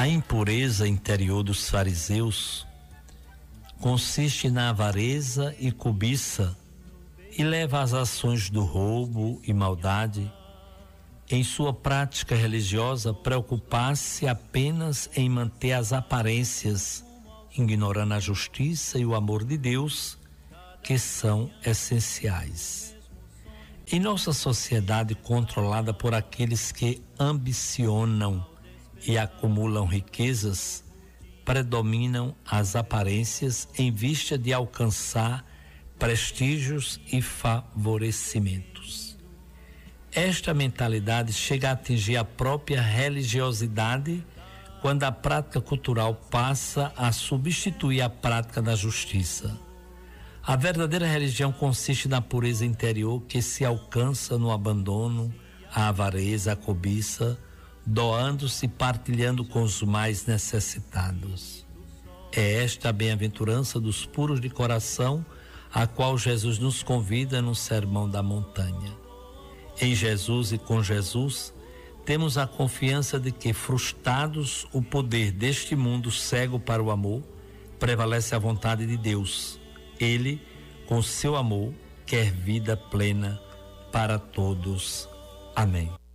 A impureza interior dos fariseus consiste na avareza e cobiça e leva às ações do roubo e maldade. Em sua prática religiosa, preocupar-se apenas em manter as aparências, ignorando a justiça e o amor de Deus, que são essenciais. Em nossa sociedade controlada por aqueles que ambicionam e acumulam riquezas, predominam as aparências em vista de alcançar prestígios e favorecimentos. Esta mentalidade chega a atingir a própria religiosidade quando a prática cultural passa a substituir a prática da justiça. A verdadeira religião consiste na pureza interior que se alcança no abandono, a avareza, a cobiça, doando-se e partilhando com os mais necessitados. É esta a bem-aventurança dos puros de coração, a qual Jesus nos convida no Sermão da Montanha. Em Jesus e com Jesus, temos a confiança de que, frustrados o poder deste mundo cego para o amor, prevalece a vontade de Deus. Ele, com seu amor, quer vida plena para todos. Amém.